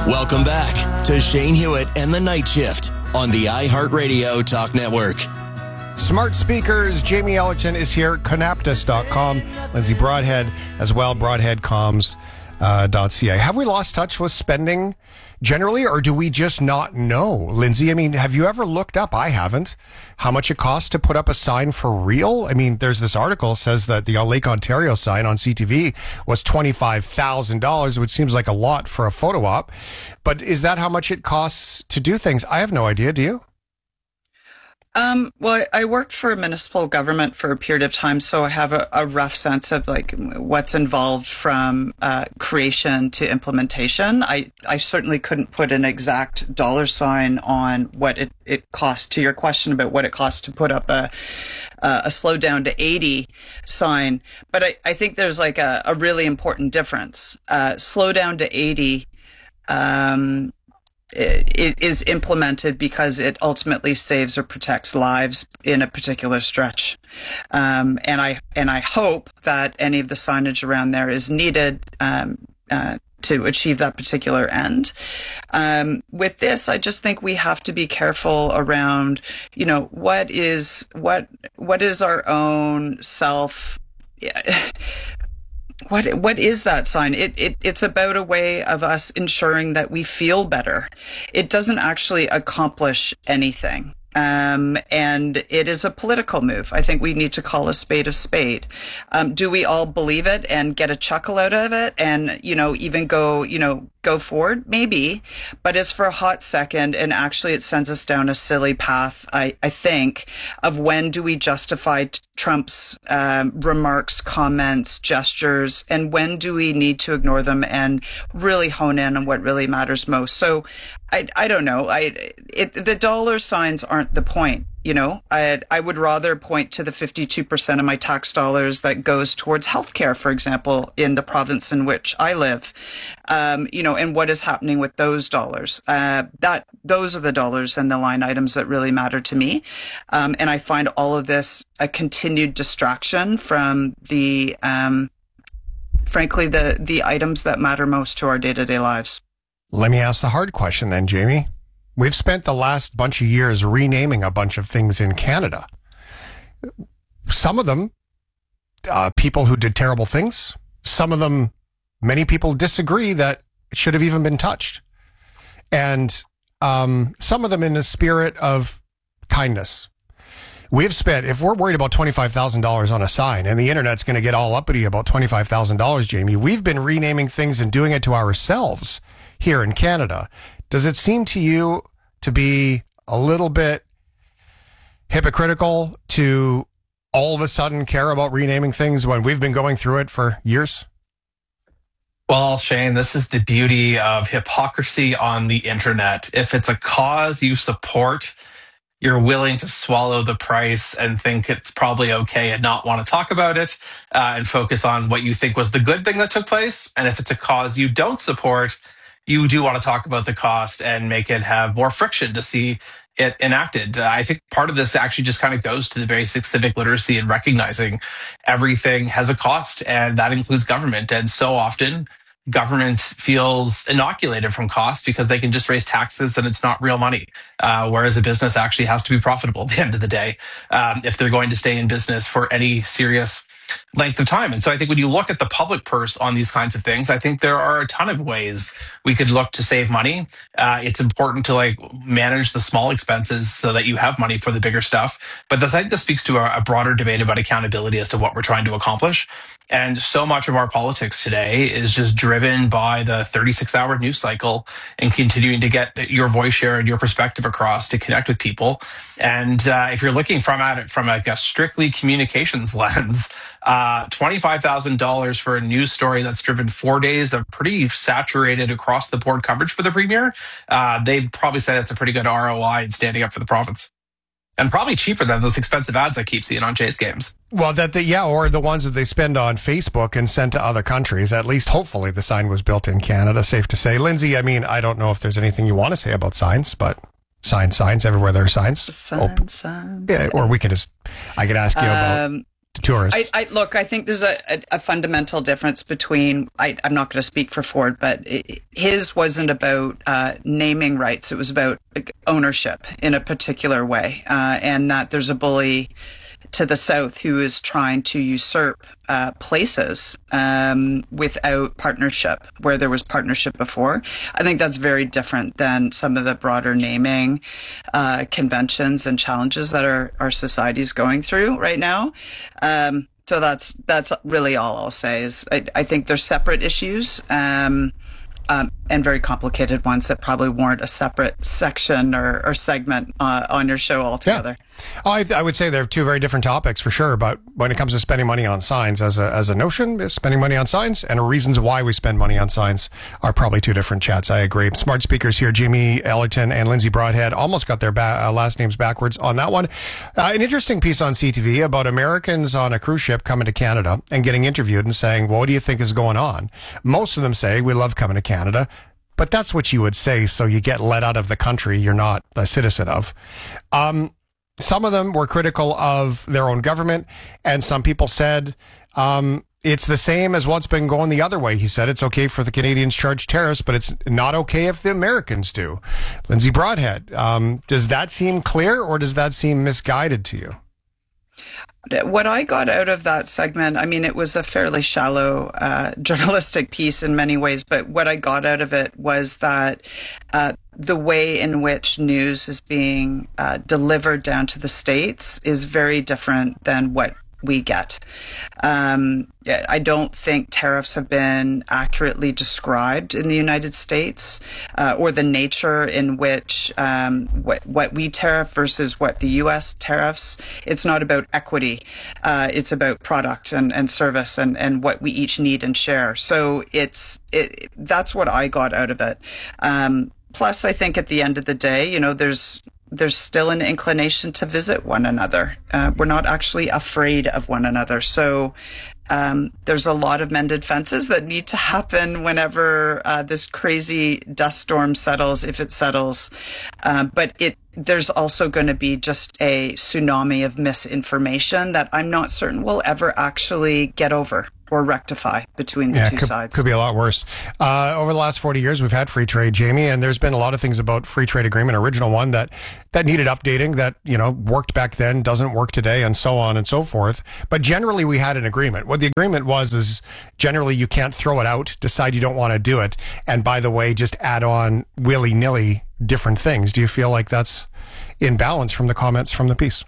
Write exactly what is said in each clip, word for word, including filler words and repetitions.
Welcome back to Shane Hewitt and the Night Shift on the iHeartRadio Talk Network. Smart speakers. Jamie Ellerton is here. Conaptus dot com. Lindsay Broadhead as well. broadhead comms dot c a. Have we lost touch with spending generally, or do we just not know? Lindsay, I mean, have you ever looked up? I haven't. How much it costs to put up a sign for real? I mean, there's this article says that the Lake Ontario sign on C T V was twenty-five thousand dollars, which seems like a lot for a photo op. But is that how much it costs to do things? I have no idea. Do you? Um, well, I worked for municipal government for a period of time, so I have a, a rough sense of like what's involved from uh, creation to implementation. I, I certainly couldn't put an exact dollar sign on what it, it costs. To your question about what it costs to put up a a slow down to eighty sign, but I, I think there's like a, a really important difference. Uh, slow down to eighty. Um, It is implemented because it ultimately saves or protects lives in a particular stretch, um, and I and I hope that any of the signage around there is needed um, uh, to achieve that particular end. Um, with this, I just think we have to be careful around, you know, what is what what is our own self. What what is that sign? It, it it's about a way of us ensuring that we feel better. It doesn't actually accomplish anything. Um, and it is a political move. I think we need to call a spade a spade. Um, do we all believe it and get a chuckle out of it and, you know, even go, you know, go forward? Maybe. But it's for a hot second. And actually it sends us down a silly path, I, I think, of when do we justify t- Trump's um, remarks, comments, gestures, and when do we need to ignore them and really hone in on what really matters most? So I, I don't know. I, it, the dollar signs aren't the point. You know, I, I would rather point to the fifty-two percent of my tax dollars that goes towards healthcare, for example, in the province in which I live. Um, you know, and what is happening with those dollars? Uh, that those are the dollars and the line items that really matter to me. Um, and I find all of this a continued distraction from the, um, frankly, the the items that matter most to our day-to-day lives. Let me ask the hard question then, Jamie. We've spent the last bunch of years renaming a bunch of things in Canada. Some of them, uh, people who did terrible things. Some of them, many people disagree that it should have even been touched. And um, some of them in the spirit of kindness. We've spent, if we're worried about twenty-five thousand dollars on a sign and the internet's going to get all uppity about twenty-five thousand dollars, Jamie, we've been renaming things and doing it to ourselves here in Canada. Does it seem to you to be a little bit hypocritical to all of a sudden care about renaming things when we've been going through it for years? Well, Shane, this is the beauty of hypocrisy on the internet. If it's a cause you support, you're willing to swallow the price and think it's probably okay and not want to talk about it uh, and focus on what you think was the good thing that took place. And if it's a cause you don't support, you do want to talk about the cost and make it have more friction to see it enacted. Uh, I think part of this actually just kind of goes to the basic civic literacy and recognizing everything has a cost, and that includes government. And so often government feels inoculated from cost because they can just raise taxes and it's not real money. Uh, whereas a business actually has to be profitable at the end of the day um, if they're going to stay in business for any serious length of time. And so I think when you look at the public purse on these kinds of things, I think there are a ton of ways we could look to save money. Uh, it's important to like manage the small expenses so that you have money for the bigger stuff. But this, I think this speaks to a, a broader debate about accountability as to what we're trying to accomplish. And so much of our politics today is just driven by the thirty-six hour news cycle and continuing to get your voice share and your perspective across to connect with people. And uh, if you're looking from at it from like a strictly communications lens, uh, twenty-five thousand dollars for a news story that's driven four days of pretty saturated across the board coverage for the premier, uh, they'd probably say it's a pretty good R O I in standing up for the province. And probably cheaper than those expensive ads I keep seeing on Jays games. Well, that the, yeah, or the ones that they spend on Facebook and send to other countries. At least, hopefully, the sign was built in Canada, safe to say. Lindsay, I mean, I don't know if there's anything you want to say about signs, but signs, signs, everywhere there are signs. Signs, oh, signs. Yeah, or we could just, I could ask you about um, tourists. I, I look, I think there's a, a, a fundamental difference between, I, I'm not going to speak for Ford, but it, his wasn't about uh, naming rights. It was about ownership in a particular way. Uh, and that there's a bully to the south who is trying to usurp uh, places um, without partnership where there was partnership before. I think that's very different than some of the broader naming uh, conventions and challenges that our, our society is going through right now. Um, so that's that's really all I'll say is I, I think they're separate issues. Um, Um, and very complicated ones that probably warrant a separate section or, or segment uh, on your show altogether. Yeah. Oh, I, I would say they're two very different topics for sure. But when it comes to spending money on signs as a as a notion, spending money on signs and reasons why we spend money on signs are probably two different chats. I agree. Smart speakers here, Jamie Ellerton and Lindsay Broadhead, almost got their ba- uh, last names backwards on that one. Uh, an interesting piece on C T V about Americans on a cruise ship coming to Canada and getting interviewed and saying, well, what do you think is going on? Most of them say, we love coming to Canada. But that's what you would say, so you get let out of the country you're not a citizen of. Um, some of them were critical of their own government, and some people said um, it's the same as what's been going the other way. He said it's okay for the Canadians to charge tariffs, but it's not okay if the Americans do. Lindsay Broadhead, um, does that seem clear, or does that seem misguided to you? What I got out of that segment, I mean, it was a fairly shallow uh, journalistic piece in many ways, but what I got out of it was that uh, the way in which news is being uh, delivered down to the States is very different than what we get. Um, I don't think tariffs have been accurately described in the United States, uh, or the nature in which um, what, what we tariff versus what the U S tariffs. It's not about equity. Uh, it's about product and, and service and, and what we each need and share. So it's it, that's what I got out of it. Um, plus, I think at the end of the day, you know, there's there's still an inclination to visit one another. Uh, we're not actually afraid of one another. So um, there's a lot of mended fences that need to happen whenever uh, this crazy dust storm settles, if it settles. Uh, but it there's also going to be just a tsunami of misinformation that I'm not certain we'll ever actually get over or rectify between the yeah, two could, sides. Could be a lot worse. Uh, over the last forty years, we've had free trade, Jamie, and there's been a lot of things about free trade agreement, original one, that, that needed updating, that, you know, worked back then, doesn't work today, and so on and so forth. But generally, we had an agreement. What the agreement was is generally you can't throw it out, decide you don't want to do it, and by the way, just add on willy-nilly different things. Do you feel like that's in balance from the comments from the piece?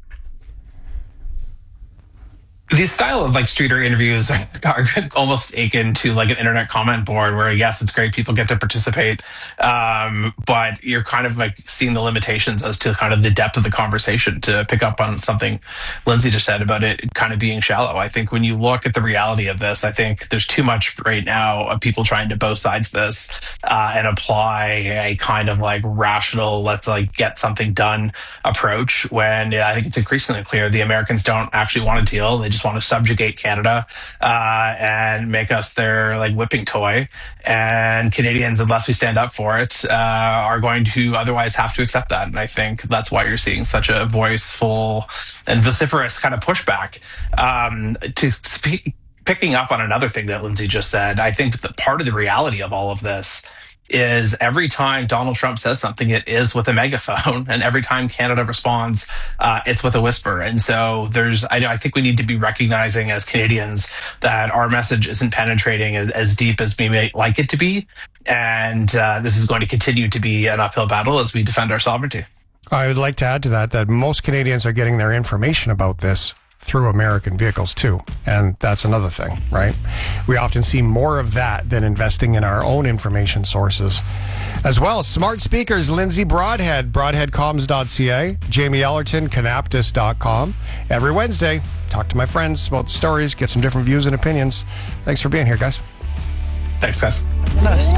These style of like streeter interviews are, are almost akin to like an internet comment board where, yes, it's great, people get to participate, um, but you're kind of like seeing the limitations as to kind of the depth of the conversation. To pick up on something Lindsay just said about it kind of being shallow, I think when you look at the reality of this, I think there's too much right now of people trying to both sides this uh, and apply a kind of like rational, let's like get something done approach, when I think it's increasingly clear the Americans don't actually want to deal. They just want to subjugate Canada uh, and make us their like whipping toy. And Canadians, unless we stand up for it, uh, are going to otherwise have to accept that. And I think that's why you're seeing such a voiceful and vociferous kind of pushback. Um, to speak, picking up on another thing that Lindsay just said, I think that part of the reality of all of this is every time Donald Trump says something, it is with a megaphone, and every time Canada responds, uh, it's with a whisper. And so there's, I, I think we need to be recognizing as Canadians that our message isn't penetrating as, as deep as we may like it to be. And uh, this is going to continue to be an uphill battle as we defend our sovereignty. I would like to add to that that most Canadians are getting their information about this through American vehicles too. And that's another thing, right? We often see more of that than investing in our own information sources. As well, smart speakers, Lindsay Broadhead, broadhead comms dot c a, Jamie Ellerton, canaptus dot com. Every Wednesday, talk to my friends about the stories, get some different views and opinions. Thanks for being here, guys. Thanks, guys. Nice.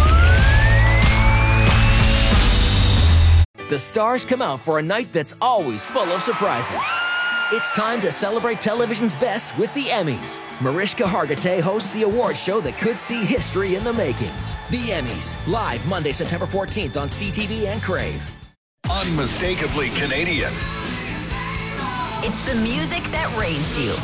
The stars come out for a night that's always full of surprises. It's time to celebrate television's best with the Emmys. Mariska Hargitay hosts the award show that could see history in the making. The Emmys, live Monday, September fourteenth on C T V and Crave. Unmistakably Canadian. It's the music that raised you.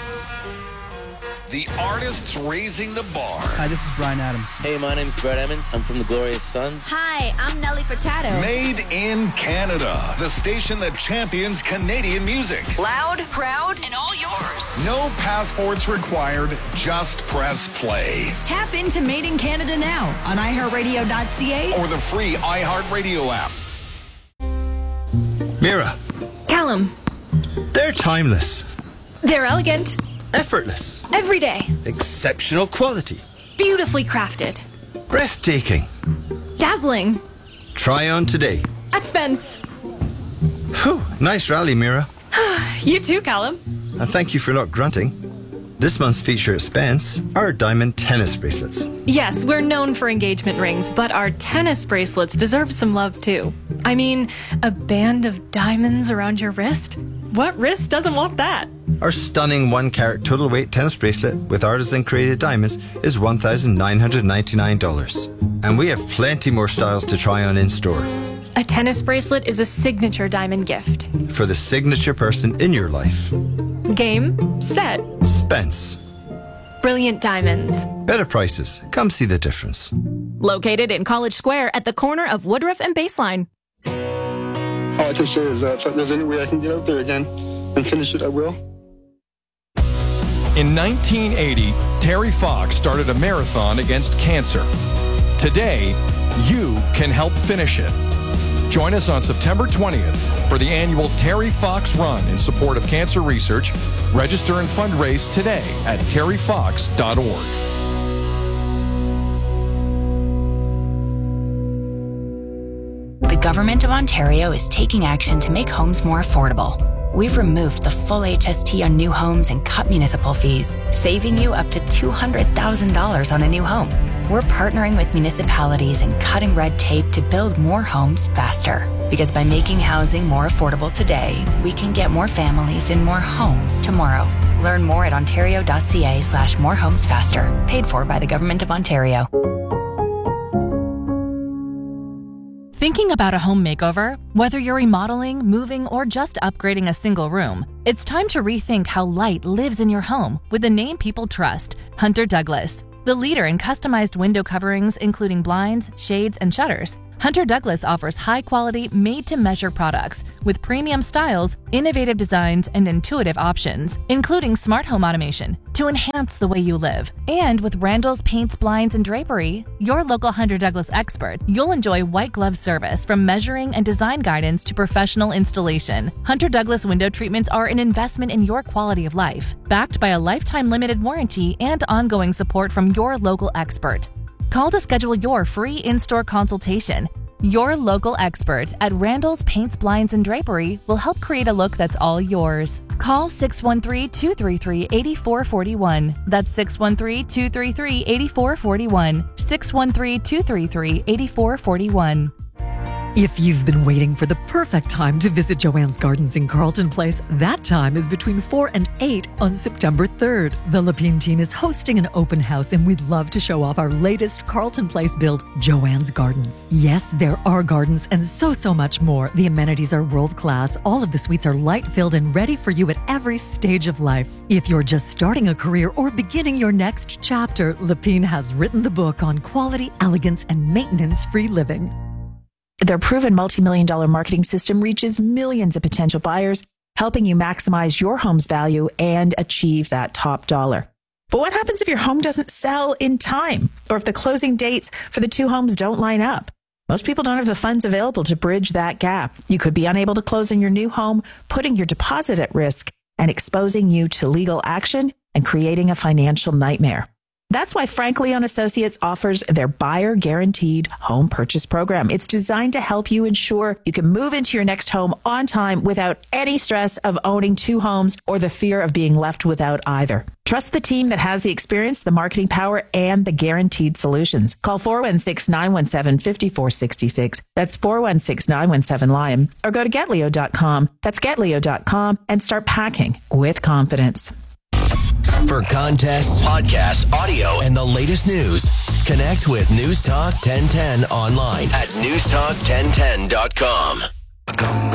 The artists raising the bar. Hi, this is Bryan Adams. Hey, my name's Brett Emmons. I'm from the Glorious Sons. Hi, I'm Nelly Furtado. Made in Canada, the station that champions Canadian music. Loud, proud, and all yours. No passports required, just press play. Tap into Made in Canada now on i heart radio dot c a or the free iHeartRadio app. Mira. Callum. They're timeless. They're elegant. Effortless. Every day. Exceptional quality. Beautifully crafted. Breathtaking. Dazzling. Try on today. At Spence. Whew, nice rally, Mira. You too, Callum. And thank you for not grunting. This month's feature at Spence are diamond tennis bracelets. Yes, we're known for engagement rings, but our tennis bracelets deserve some love too. I mean, a band of diamonds around your wrist? What wrist doesn't want that? Our stunning one-carat total weight tennis bracelet with artisan-created diamonds is one thousand nine hundred ninety-nine dollars. And we have plenty more styles to try on in-store. A tennis bracelet is a signature diamond gift. For the signature person in your life. Game, set. Spence. Brilliant diamonds. Better prices. Come see the difference. Located in College Square at the corner of Woodruff and Baseline. All I can say is that if there's any way I can get out there again and finish it, I will. In nineteen eighty, Terry Fox started a marathon against cancer. Today, you can help finish it. Join us on September twentieth for the annual Terry Fox Run in support of cancer research. Register and fundraise today at terry fox dot org. The Government of Ontario is taking action to make homes more affordable. We've removed the full H S T on new homes and cut municipal fees, saving you up to two hundred thousand dollars on a new home. We're partnering with municipalities and cutting red tape to build more homes faster. Because by making housing more affordable today, we can get more families in more homes tomorrow. Learn more at ontario dot c a slash more homes faster. Paid for by the Government of Ontario. Thinking about a home makeover? Whether you're remodeling, moving, or just upgrading a single room, it's time to rethink how light lives in your home with the name people trust, Hunter Douglas. The leader in customized window coverings, including blinds, shades, and shutters, Hunter Douglas offers high-quality, made-to-measure products with premium styles, innovative designs, and intuitive options, including smart home automation to enhance the way you live. And with Randall's Paints, Blinds, and Drapery, your local Hunter Douglas expert, you'll enjoy white glove service from measuring and design guidance to professional installation. Hunter Douglas window treatments are an investment in your quality of life, backed by a lifetime limited warranty and ongoing support from your local expert. Call to schedule your free in-store consultation. Your local expert at Randall's Paints, Blinds, and Drapery will help create a look that's all yours. Call six one three, two three three, eight four four one. That's six one three, two three three, eight four four one. six one three, two three three, eight four four one. If you've been waiting for the perfect time to visit Joanne's Gardens in Carleton Place, that time is between four and eight on September third. The Lapine team is hosting an open house and we'd love to show off our latest Carleton Place build, Joanne's Gardens. Yes, there are gardens and so, so much more. The amenities are world-class. All of the suites are light-filled and ready for you at every stage of life. If you're just starting a career or beginning your next chapter, Lapine has written the book on quality, elegance, and maintenance-free living. Their proven multi-million dollar marketing system reaches millions of potential buyers, helping you maximize your home's value and achieve that top dollar. But what happens if your home doesn't sell in time, or if the closing dates for the two homes don't line up? Most people don't have the funds available to bridge that gap. You could be unable to close on your new home, putting your deposit at risk and exposing you to legal action and creating a financial nightmare. That's why Frank Leon Associates offers their Buyer Guaranteed Home Purchase Program. It's designed to help you ensure you can move into your next home on time without any stress of owning two homes or the fear of being left without either. Trust the team that has the experience, the marketing power, and the guaranteed solutions. Call four one six, nine one seven, five four six six. That's four one six, nine one seven, L I O N. Or go to get leo dot com. That's get leo dot com and start packing with confidence. For contests, podcasts, audio, and the latest news, connect with News Talk ten ten online at news talk ten ten dot com.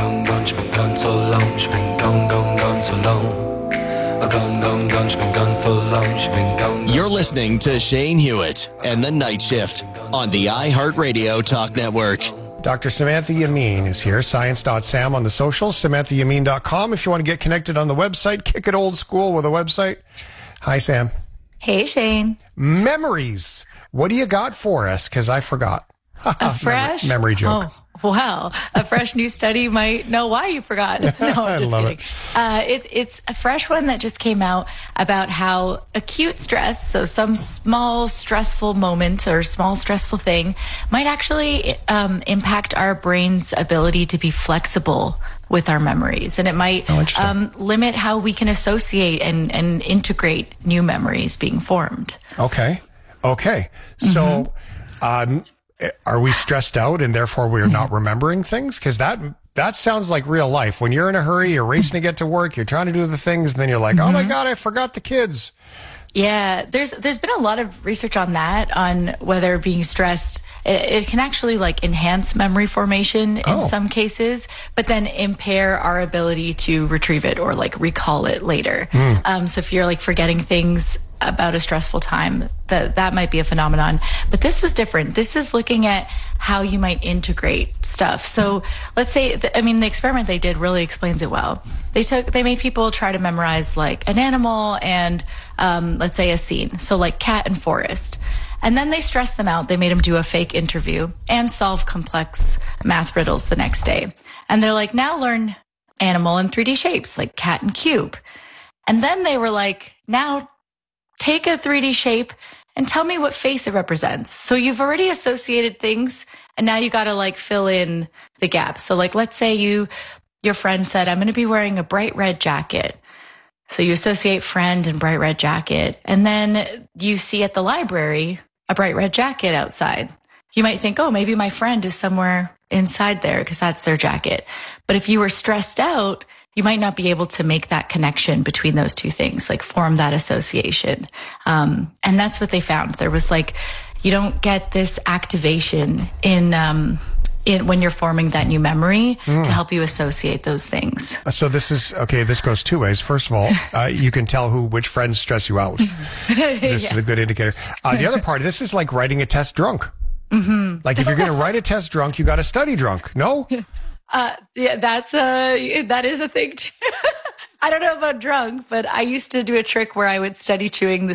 she's been gone so long, she's been gone, gone, gone so long. Gone, gone, gone, she's been gone so long, she's been gone. You're listening to Shane Hewitt and the Night Shift on the iHeartRadio Talk Network. Doctor Samantha Yamin is here, science dot sam on the socials, samantha yamin dot com. If you want to get connected on the website, kick it old school with a website. Hi, Sam. Hey, Shane. Memories. What do you got for us? Because I forgot. A fresh memory, memory joke. Oh, wow. A fresh new study might know why you forgot. No, I'm I just love kidding. it. Uh, it's, it's a fresh one that just came out about how acute stress, so some small stressful moment or small stressful thing, might actually um, impact our brain's ability to be flexible with our memories. And it might oh, um, limit how we can associate and, and integrate new memories being formed. Okay. Okay. So, mm-hmm. um, are we stressed out and therefore we're not remembering things? Because that that sounds like real life. When you're in a hurry, you're racing to get to work, you're trying to do the things, and then you're like, mm-hmm. oh my God, I forgot the kids. Yeah, there's there's been a lot of research on that, on whether being stressed, it, it can actually like enhance memory formation in Oh. some cases, but then impair our ability to retrieve it or like recall it later. Mm. Um, so if you're like forgetting things about a stressful time, that that might be a phenomenon. But this was different. This is looking at how you might integrate stuff. So let's say, th- I mean, the experiment they did really explains it well. They took, they made people try to memorize like an animal and, um, let's say a scene. So like cat and forest. And then they stressed them out. They made them do a fake interview and solve complex math riddles the next day. And they're like, now learn animal in three D shapes, like cat and cube. And then they were like, now take a three D shape and tell me what face it represents. So you've already associated things and now you got to like fill in the gaps. So like, let's say you, your friend said, I'm going to be wearing a bright red jacket. So you associate friend and bright red jacket. And then you see at the library a bright red jacket outside. You might think, oh, maybe my friend is somewhere inside there because that's their jacket. But if you were stressed out, you might not be able to make that connection between those two things, like form that association. Um, and that's what they found. There was like, you don't get this activation in, um, in when you're forming that new memory Mm. to help you associate those things. So this is, okay, this goes two ways. First of all, uh, you can tell who, which friends stress you out. This Yeah. is a good indicator. Uh, the other part, this is like writing a test drunk. Mm-hmm. Like if you're going to write a test drunk, you got to study drunk. No? Uh, yeah, that's a, that is a thing too. I don't know about drunk, but I used to do a trick where I would study chewing the